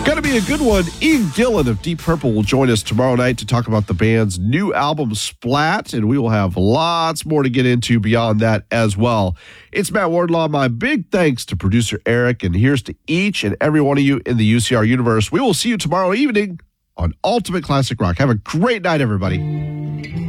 Going to be a good one. Ian Gillan of Deep Purple will join us tomorrow night to talk about the band's new album, Splat, and we will have lots more to get into beyond that as well. It's Matt Wardlaw. My big thanks to producer Eric, and here's to each and every one of you in the UCR universe. We will see you tomorrow evening on Ultimate Classic Rock. Have a great night, everybody.